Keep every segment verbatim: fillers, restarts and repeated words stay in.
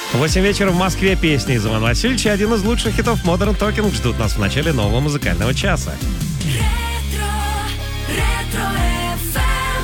восемь вечера в Москве. Песни из Ивана Васильевича. Один из лучших хитов Modern Talking ждут нас в начале нового музыкального часа. Ретро, ретро эф эм.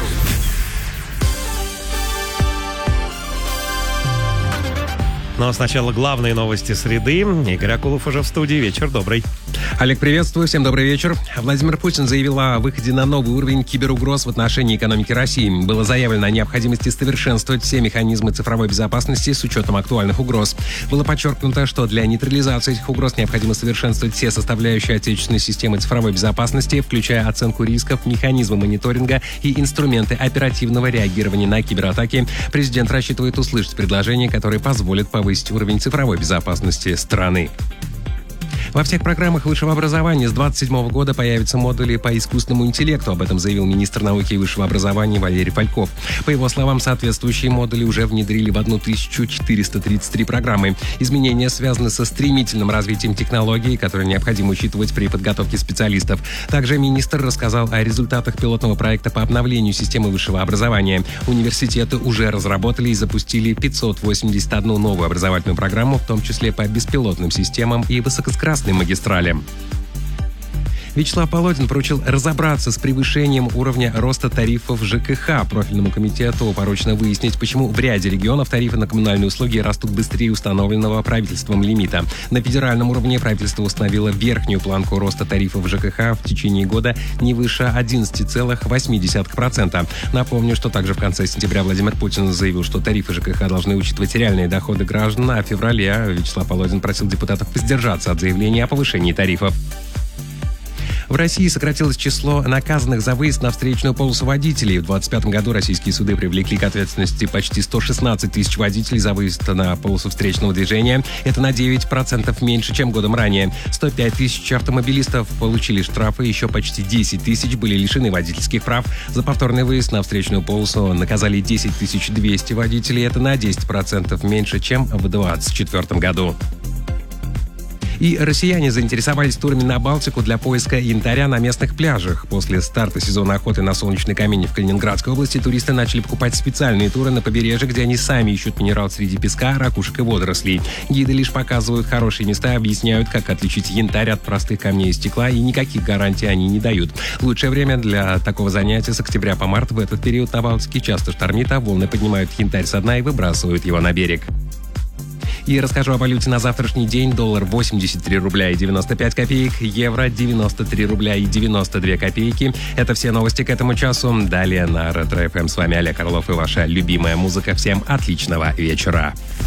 Но сначала главные новости среды. Игорь Акулов уже в студии. Вечер добрый. Олег, приветствую. Всем добрый вечер. Владимир Путин заявил о выходе на новый уровень киберугроз в отношении экономики России. Было заявлено о необходимости совершенствовать все механизмы цифровой безопасности с учетом актуальных угроз. Было подчеркнуто, что для нейтрализации этих угроз необходимо совершенствовать все составляющие отечественной системы цифровой безопасности, включая оценку рисков, механизмы мониторинга и инструменты оперативного реагирования на кибератаки. Президент рассчитывает услышать предложения, которые позволят повысить уровень цифровой безопасности страны. Во всех программах высшего образования с двадцать седьмого года появятся модули по искусственному интеллекту. Об этом заявил министр науки и высшего образования Валерий Фальков. По его словам, соответствующие модули уже внедрили в тысячу четыреста тридцать три программы. Изменения связаны со стремительным развитием технологий, которые необходимо учитывать при подготовке специалистов. Также министр рассказал о результатах пилотного проекта по обновлению системы высшего образования. Университеты уже разработали и запустили пятьсот восемьдесят одну новую образовательную программу, в том числе по беспилотным системам и высокоскоростным магистралям. Вячеслав Володин поручил разобраться с превышением уровня роста тарифов ЖКХ. Профильному комитету поручено выяснить, почему в ряде регионов тарифы на коммунальные услуги растут быстрее установленного правительством лимита. На федеральном уровне правительство установило верхнюю планку роста тарифов ЖКХ в течение года не выше одиннадцать целых восемь десятых процента. Напомню, что также в конце сентября Владимир Путин заявил, что тарифы ЖКХ должны учитывать реальные доходы граждан, а в феврале Вячеслав Володин просил депутатов воздержаться от заявления о повышении тарифов. В России сократилось число наказанных за выезд на встречную полосу водителей. В двадцать пятом году российские суды привлекли к ответственности почти сто шестнадцать тысяч водителей за выезд на полосу встречного движения. Это на девять процентов меньше, чем годом ранее. сто пять тысяч автомобилистов получили штрафы, еще почти десять тысяч были лишены водительских прав. За повторный выезд на встречную полосу наказали десять тысяч двести водителей. Это на десять процентов меньше, чем в двадцать четвёртом году. И россияне заинтересовались турами на Балтику для поиска янтаря на местных пляжах. После старта сезона охоты на солнечный камень в Калининградской области туристы начали покупать специальные туры на побережье, где они сами ищут минерал среди песка, ракушек и водорослей. Гиды лишь показывают хорошие места, объясняют, как отличить янтарь от простых камней и стекла, и никаких гарантий они не дают. Лучшее время для такого занятия с октября по март. В этот период на Балтике часто штормит, а волны поднимают янтарь со дна и выбрасывают его на берег. И расскажу о валюте на завтрашний день. Доллар восемьдесят три рубля и девяносто пять копеек, евро девяносто три рубля и девяносто две копейки. Это все новости к этому часу. Далее на Ретро эф эм. С вами Олег Орлов и ваша любимая музыка. Всем отличного вечера.